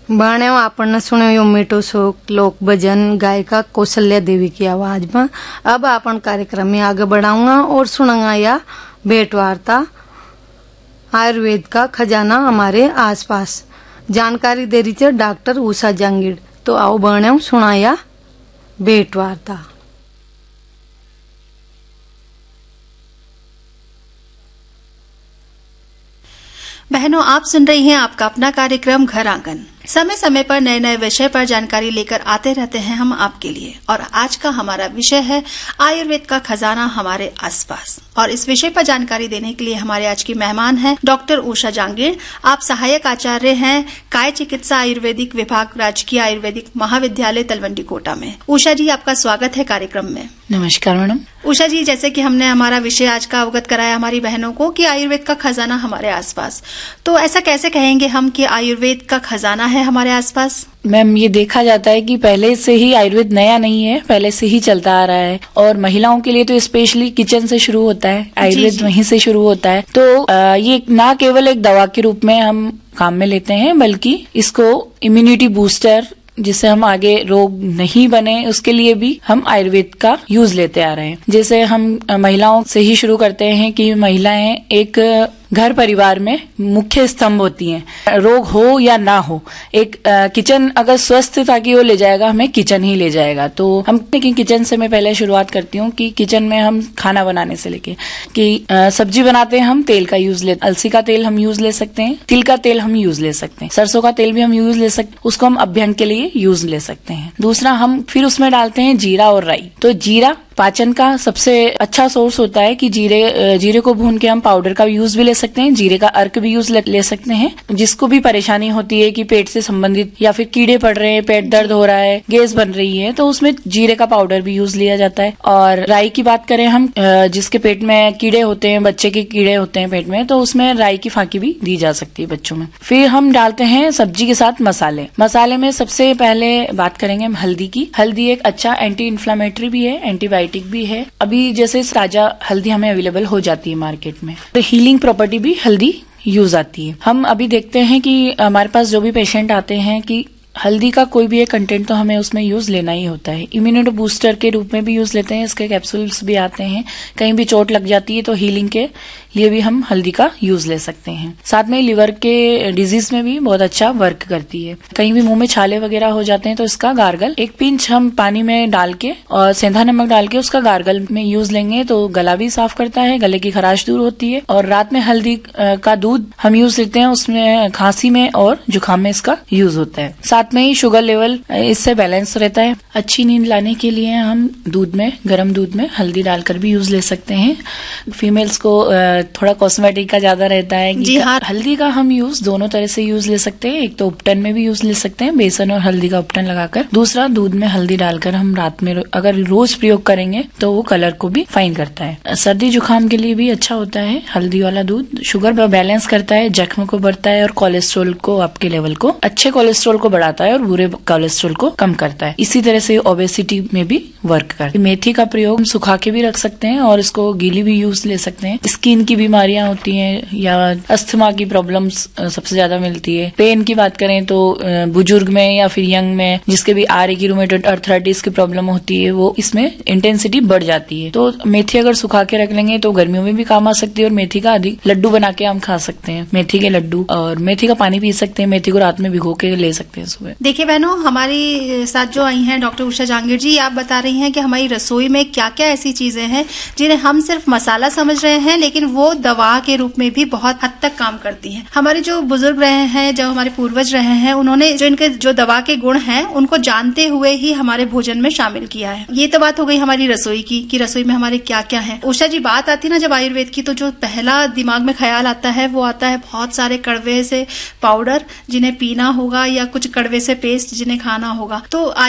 बाणे आपने सुनो यो मीठो शोक लोक भजन गायिका कौशल्या देवी की आवाज में। अब अपन कार्यक्रम में आगे बढ़ाऊंगा और सुनाऊंगा या भेंट वार्ता आयुर्वेद का खजाना हमारे आसपास। जानकारी दे रही थी डॉक्टर उषा जांगीड़। तो आओ बाणे सुनाया भेंट वार्ता। बहनों, आप सुन रही हैं आपका अपना कार्यक्रम घर आंगन। समय समय पर नए नए विषय पर जानकारी लेकर आते रहते हैं हम आपके लिए, और आज का हमारा विषय है आयुर्वेद का खजाना हमारे आसपास। और इस विषय पर जानकारी देने के लिए हमारे आज की मेहमान हैं डॉक्टर उषा जांगीड़। आप सहायक आचार्य हैं काय चिकित्सा आयुर्वेदिक विभाग, राजकीय आयुर्वेदिक महाविद्यालय तलवंडी कोटा में। उषा जी, आपका स्वागत है कार्यक्रम में। नमस्कार मैडम। उषा जी, जैसे कि हमने हमारा विषय आज का अवगत कराया हमारी बहनों को कि आयुर्वेद का खजाना हमारे आसपास, तो ऐसा कैसे कहेंगे हम कि आयुर्वेद का खजाना है हमारे आसपास? मैम, ये देखा जाता है कि पहले से ही आयुर्वेद नया नहीं है, पहले से ही चलता आ रहा है। और महिलाओं के लिए तो स्पेशली किचन से शुरू होता है, आयुर्वेद वहीं से शुरू होता है। तो ये ना केवल एक दवा के रूप में हम काम में लेते हैं, बल्कि इसको इम्यूनिटी बूस्टर, जिससे हम आगे रोग नहीं बने, उसके लिए भी हम आयुर्वेद का यूज लेते आ रहे हैं। जैसे हम महिलाओं से ही शुरू करते हैं कि महिलाएं एक घर परिवार में मुख्य स्तंभ होती हैं। रोग हो या ना हो, एक किचन अगर स्वस्थता की ओर ले जाएगा, हमें किचन ही ले जाएगा। तो हम किचन से मैं पहले शुरुआत करती हूँ कि किचन में हम खाना बनाने से लेके कि सब्जी बनाते हैं, हम तेल का यूज लेते, अलसी का तेल हम यूज ले सकते हैं, तिल का तेल हम यूज ले सकते हैं, सरसों का तेल भी हम यूज ले सकते हैं, उसको हम अभ्यंग के लिए यूज ले सकते हैं। दूसरा, हम फिर उसमें डालते हैं जीरा और राई। तो जीरा पाचन का सबसे अच्छा सोर्स होता है कि जीरे को भून के हम पाउडर का यूज भी ले सकते हैं, जीरे का अर्क भी यूज ले सकते हैं। जिसको भी परेशानी होती है कि पेट से संबंधित या फिर कीड़े पड़ रहे हैं, पेट दर्द हो रहा है, गैस बन रही है, तो उसमें जीरे का पाउडर भी यूज लिया जाता है। और राई की बात करें हम, जिसके पेट में कीड़े होते हैं, बच्चे के कीड़े होते हैं पेट में, तो उसमें राई की फांकी भी दी जा सकती है बच्चों में। फिर हम डालते हैं सब्जी के साथ मसाले। मसाले में सबसे पहले बात करेंगे हम हल्दी की। हल्दी एक अच्छा एंटी इन्फ्लामेटरी भी है, एंटीबायोटिक भी है। अभी जैसे ताजा हल्दी हमें अवेलेबल हो जाती है मार्केट में, तो हीलिंग प्रॉपर्टी भी हल्दी यूज आती है। हम अभी देखते हैं कि हमारे पास जो भी पेशेंट आते हैं कि हल्दी का कोई भी एक कंटेंट तो हमें उसमें यूज लेना ही होता है। इम्यूनिटी बूस्टर के रूप में भी यूज लेते हैं, इसके कैप्सूल्स भी आते हैं। कहीं भी चोट लग जाती है तो हीलिंग के लिए भी हम हल्दी का यूज ले सकते हैं। साथ में लिवर के डिजीज में भी बहुत अच्छा वर्क करती है। कहीं भी मुंह में छाले वगैरह हो जाते हैं तो इसका गार्गल एक पिंच हम पानी में डाल के और सेंधा नमक डाल के उसका गार्गल में यूज लेंगे तो गला भी साफ करता है, गले की खराश दूर होती है। और रात में हल्दी का दूध हम यूज लेते हैं, उसमें खांसी में और जुकाम में इसका यूज होता है। साथ में ही शुगर लेवल इससे बैलेंस रहता है। अच्छी नींद लाने के लिए हम दूध में, गर्म दूध में हल्दी डालकर भी यूज ले सकते हैं। फीमेल्स को थोड़ा कॉस्मेटिक का ज्यादा रहता है कि हल्दी का हम यूज दोनों तरह से यूज ले सकते हैं। एक तो उपटन में भी यूज ले सकते हैं, बेसन और हल्दी का उपटन लगाकर। दूसरा, दूध में हल्दी डालकर हम रात में अगर रोज प्रयोग करेंगे तो वो कलर को भी फाइन करता है। सर्दी जुकाम के लिए भी अच्छा होता है हल्दी वाला दूध। शुगर बैलेंस करता है, जख्म को बढ़ता है और कोलेस्ट्रॉल को, आपके लेवल को, अच्छे कोलेस्ट्रॉल को बढ़ाता है और बुरे कोलेस्ट्रॉल को कम करता है। इसी तरह से ओबेसिटी में भी वर्क करता है। मेथी का प्रयोग हम सुखा के भी रख सकते हैं और इसको गीली भी यूज ले सकते हैं। स्किन की बीमारियां होती हैं या अस्थमा की प्रॉब्लम्स सबसे ज्यादा मिलती है। पेन की बात करें तो बुजुर्ग में या फिर यंग में जिसके भी आरे की रूमेटॉइड अर्थराइटिस की प्रॉब्लम होती है, वो इसमें इंटेंसिटी बढ़ जाती है। तो मेथी अगर सुखा के रख लेंगे तो गर्मियों में भी काम आ सकती है। और मेथी का अधिक लड्डू बना के हम खा सकते हैं, मेथी के लड्डू, और मेथी का पानी पी सकते हैं। मेथी को रात में भिगो के ले सकते हैं सुबह। देखिए बहनों, हमारी साथ जो आई हैं डॉक्टर उषा जांगीड़ जी, आप बता रही हैं कि हमारी रसोई में क्या क्या ऐसी चीजें हैं जिन्हें हम सिर्फ मसाला समझ रहे हैं, लेकिन वो दवा के रूप में भी बहुत हद तक काम करती हैं। हमारे जो बुजुर्ग रहे हैं, जो हमारे पूर्वज रहे हैं, उन्होंने जो इनके जो दवा के गुण हैं उनको जानते हुए ही हमारे भोजन में शामिल किया है। ये तो बात हो गई हमारी रसोई की कि रसोई में हमारे क्या क्या है। उषा जी, बात आती है ना जब आयुर्वेद की, तो जो पहला दिमाग में ख्याल आता है वो आता है बहुत सारे कड़वे से पाउडर जिन्हें पीना होगा या कुछ कड़वे से पेस्ट जिन्हें खाना होगा। तो